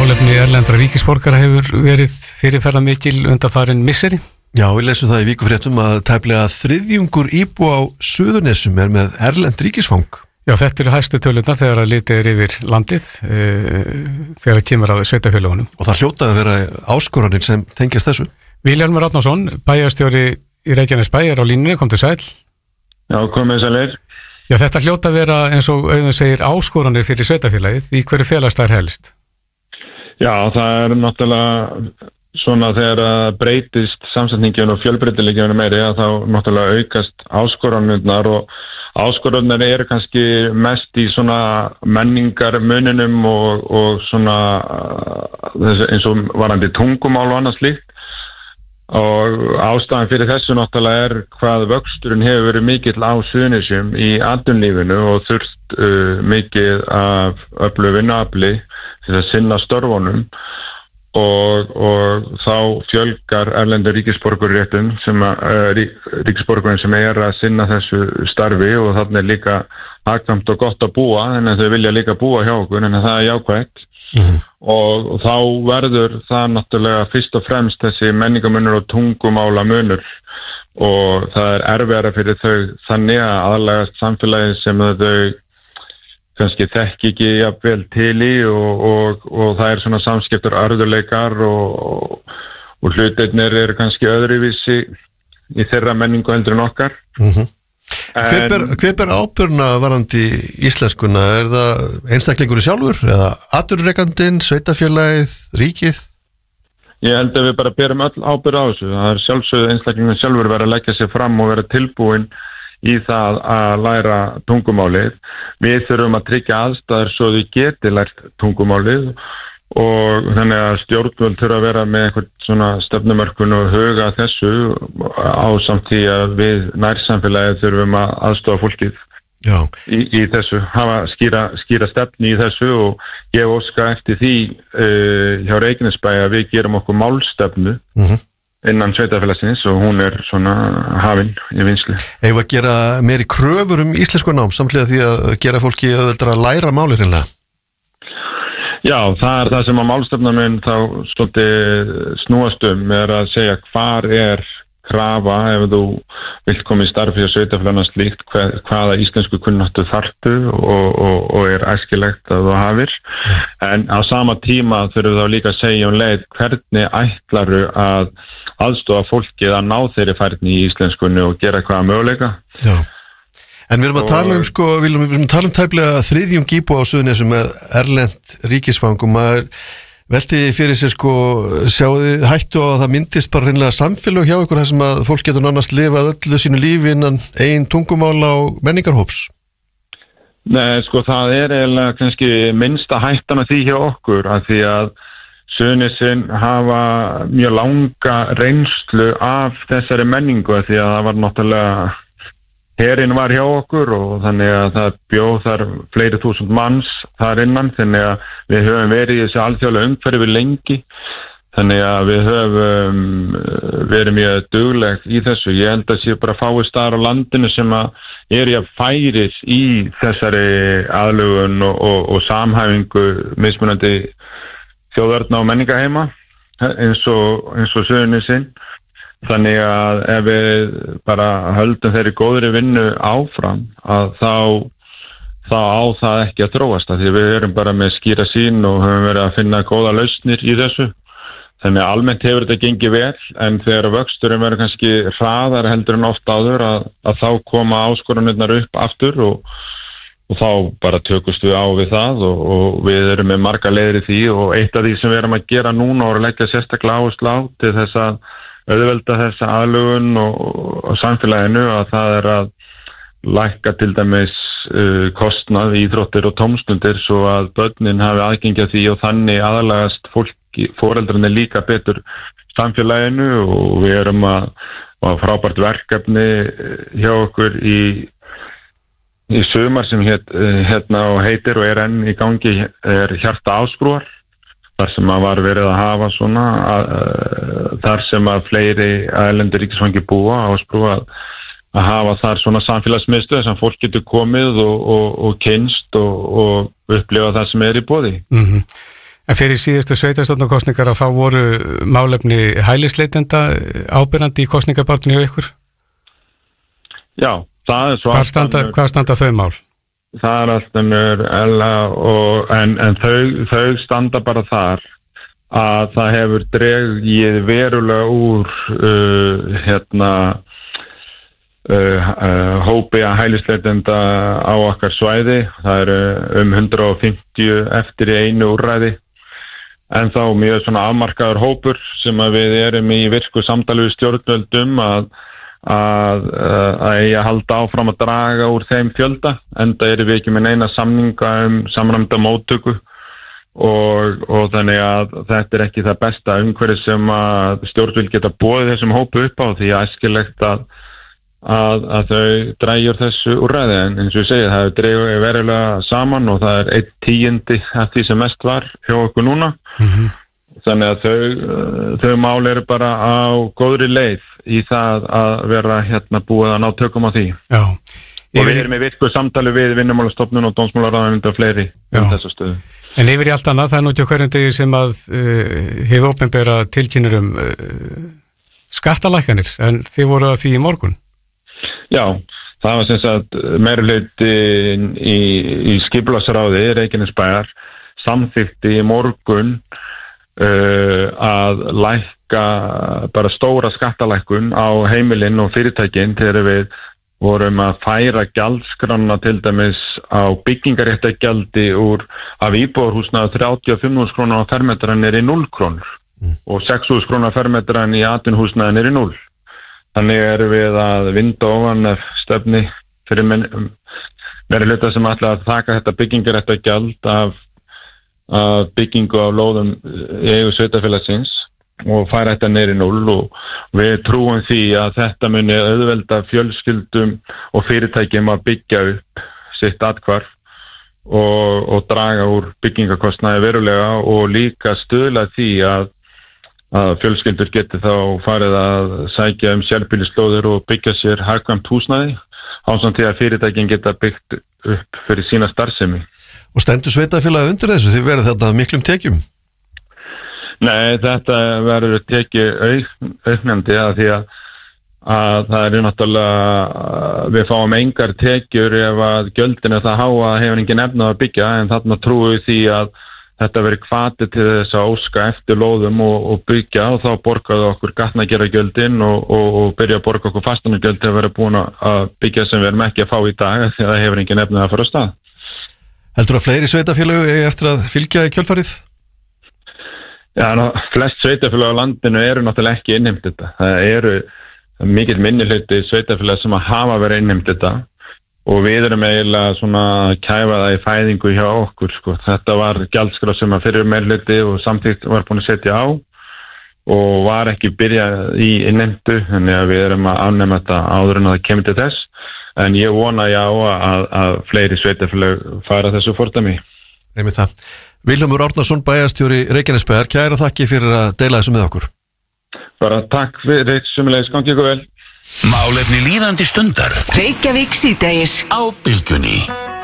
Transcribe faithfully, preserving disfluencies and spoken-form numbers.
Málefni erlendra ríkisborgara hefur verið fyrirferðarmikil undanfarin misseri. Já, við lesum það í vikufréttum að tæplega þriðjungur íbúa á Suðurnesjum er með erlend ríkisfang. Já, þetta eru hæstu tölurnar þegar að litið er yfir landið e, þegar að kemur að sveitarfélögunum. Og það hljóta að vera áskoranir sem tengjast þessu. Vilhjálmur Árnason, bæjarstjóri í Reykjanesbæ, er á línunni, kom til sæl. Já, komið sælir. Já, þetta hljóta að vera, eins og Auðun segir, áskoranir fyrir sveitarfélagið. Í hverju félagst þær helst? Já, það er náttúrulega svona þegar að breytist samsetningin og fjölbreytileikinn meiri að þá náttúrulega aukast áskoranirnar og áskoranirnar eru kannski mest í svona menningarmuninum og, og svona eins og varandi tungumál og annað slíkt. Og ástæðan fyrir þessu náttúrulega er hvað vöxturinn hefur verið mikill á Suðurnesjum í atvinnulífinu og þurft uh, mikið af öflugu vinnuafli til að sinna störfunum og, og þá fjölgar erlendur ríkisborgararéttum sem að, uh, ríkisborgarinn sem er að sinna þessu starfi og þarna er líka hagkvæmt og gott að búa en þau vilja líka búa hjá okkur en það er jákvæmt. Mm-hmm. Og, og þá verður það náttúrulega fyrst og fremst þessi menningamunur og tungumála munur og það er erfiðara fyrir þau þannig að aðlagast samfélagi sem þau kannski þekki ekki jafnvel til í og, og, og það er svona samskiptur örðuleikar og, og hlutirnir eru kannski öðruvísi í þeirra menningu heldur en okkar. Mm-hmm. Hver ber, hver ber ábyrgðina varðandi íslenskuna? Er það einstaklingur sjálfur eða atvinnurekandinn, sveitarfélagið, ríkið? Ég held að við bara berum öll ábyrgð á þessu. Það er sjálfsögðu einstaklingur sjálfur verið að leggja sér fram og vera tilbúin í það að læra tungumálið. Við þurfum að tryggja aðstæður svo þau geti lært tungumálið og þannig að stjórnvöld þurfa að vera með eitthvað svona stefnumörkun og huga þessu á samt því að við nærsamfélagið þurfum að aðstofa fólkið í, í þessu, hafa skýra, skýra stefni í þessu og ég óska eftir því uh, hjá Reykjanesbæ að við gerum okkur málstefnu mm-hmm. innan sveitarfélagsins og hún er svona hafin í vinnslu. Eigum að gera meiri kröfur um íslensku nám samhliða því að gera fólki að læra máli hreinlega? Já, það er það sem að málstefna minn þá svolítið snúast um er að segja hvar er krafa ef þú vilt koma í starfi og sveitarfélagana slíkt hvað, hvaða íslensku kunnáttu þarftu og, og, og er æskilegt að þú hafir. Ja. En á sama tíma þurfum þá líka að segja um leið hvernig ætlaru að aðstofa fólkið að ná þeirri færni í íslenskunni og gera hvaða möguleika. Já. En við erum að tala um, sko, við erum, við erum að tala um tæplega þriðjung íbúa á Suðurnesjum með erlent ríkisfang og maður velti fyrir sér, sko, sjáðu hættu á að það myndist bara hreinlega samfélag hjá ykkur þar sem að fólk getur nánast lifað öllu sínu lífi innan eigin tungumála og menningarhóps? Nei, sko, það er eiginlega kannski minnsta hættan af því hjá okkur af því að Suðurnesin hafa mjög langa reynslu af þessari menningu af því að það var náttúrulega herinn var hjá okkur og þannig að það bjóð þar fleiri þúsund manns þar innan, þannig að við höfum verið í þessu alþjóðlega umhverfi lengi, þannig að við höfum verið mjög dugleg í þessu. Ég held að sé bara fáið staðar á landinu sem að er ég færis í þessari aðlugun og, og, og samhæfingu mismunandi þjóðarna og menningaheima eins og, eins og Suðurnesin. Þannig að ef við bara höldum þeirri góðri vinnu áfram að þá, þá á það ekki að þróast því við erum bara með skýra sín og höfum verið að finna góða lausnir í þessu. Þannig að almennt hefur þetta gengið vel en þegar vöxturinn verður kannski hraðar heldur en oft áður að, að þá koma áskoranirnar upp aftur og, og þá bara tökumst við á við það og, og við erum með marga leiðir í því og eitt af því sem við erum að gera núna og að leggja sérstaklega áherslu á til þess að auðvelda þessa aðlugun og, og samfélaginu að það er að lækka til dæmis uh, kostnað, íþróttir og tómstundir svo að börnin hafi aðgengja því og þannig aðlagast fólki, foreldrarnir líka betur samfélaginu og við erum að, að frábært verkefni hjá okkur í, í sumar sem heit, hérna og heitir og er enn í gangi er Hjarta Ásbrúar. Þar sem að var verið að hafa svona, að, að, þar sem að fleiri erlendir ríkisfangi búa Ásbrú að, að hafa þar svona samfélagsmiðstöð sem fólk getur komið og, og, og kynst og, og upplifa það sem er í boði. Mm-hmm. En fyrir síðustu sveitarstjórnarkosningar að þá voru málefni hælisleitenda ábyrjandi í kosningabarninu hjá ykkur? Já, það er svo... Hvað standa, hvað standa þau mál? Það er alltaf mjög ella og en, en þau, þau standa bara þar að það hefur dregið verulega úr uh, hérna uh, uh, hópi að hælisleitenda á okkar svæði. Það eru um hundrað og fimmtíu eftir í einu úrræði. En þá mjög svona afmarkaður hópur sem að við erum í virku samtali við stjórnvöldum að, að, að eiga að halda áfram að draga úr þeim fjölda, enda erum við ekki með neina samninga um samræmda móttöku og, og þannig að þetta er ekki það besta umhverfi sem að stjórnvöld geta boðið þessum hópu upp á því að æskilegt að Að, að þau drægjur þessu úrræði en eins og ég segi það er dreigið verulega saman og það er einn tíundi af því sem mest var hjá okkur núna mm-hmm. þannig að þau, þau mál eru bara á góðri leið í það að vera hérna búið að ná tökum á því Já. og við erum í virku samtali við Vinnumálastofnun og Dómsmálaráðuneytið og fleiri um þessu stöðu. En yfir í allt annað það er nú ekki hverjum degi sem að uh, hið opinbera tilkynir um uh, skattalækkanir en þið voru að því í morgun. Já, það var sem sagt meirihluti í, í skipulagsráði Reykjanesbæjar samþykkti í morgun uh, að lækka bara stóra skattalækkun á heimilin og fyrirtækin þegar við vorum að færa gjaldskrána til dæmis á byggingaréttagjaldi úr af íbúðarhúsnæði þrjátíu og fimm þúsund krónur á fermetran er í núll krónur mm. og sex þúsund krónur á fermetran í atvinnuhúsnæðin er í núll. Þannig erum við að vinda ofan stefni fyrir meiri hluta sem ætla að taka þetta byggingaréttagjald af, af byggingu á lóðum í eigu sveitarfélagsins og færa þetta niður í núll og við trúum því að þetta muni auðvelda fjölskyldum og fyrirtækjum að byggja upp sitt athvarf og, og draga úr byggingakostnaði verulega og líka stuðla því að að fjölskyldur geti þá farið að sækja um sérbýlislóðir og byggja sér hagkvæmt húsnæði ásamt því að fyrirtækin geta byggt upp fyrir sína starfsemi. Og stendur sveitarfélagið undir þessu? Þið verður þetta miklum tekjum? Nei, þetta verður tekið auk, auknandi að því að, að það er náttúrulega við fáum engar tekjur ef að gjöldin er það háa hefur engin efni að byggja en þarna trúum við því að þetta verið hvati til þess að óska eftir lóðum og, og byggja og þá borgaðu okkur gatnagerðargjöldin og, og, og byrja að borga okkur fastanagjöld til að vera búin að byggja sem við erum ekki að fá í dag því að það hefur engin efnið að fara á stað. Heldur að fleiri sveitafélög eigi eftir að fylgja í kjölfarið? Já, ná, flest sveitafélög á landinu eru náttúrulega ekki innheimt þetta. Það eru mikill minnihluti sveitafélög sem að hafa verið innheimt þetta. Og við erum eiginlega svona kæfa það í fæðingu hjá okkur, sko. Þetta var gjaldskrá sem að fyrir meirhluti og samtíkt var búin að setja á og var ekki byrjað í innheimtu, þannig að við erum að afnema þetta áður en að það kemur til þess. En ég vona já að, að fleiri sveitafélög fara þessu fordæmi. Einmitt það. Vilhjálmur Árnason, bæjarstjóri Reykjanesbæjar, kæra þakki fyrir að deila þessu með okkur. Bara takk fyrir, sömuleiðis, gangi ykkur vel. Málefni líðandi stundar. Reykjavík síðdegis á Bylgjunni.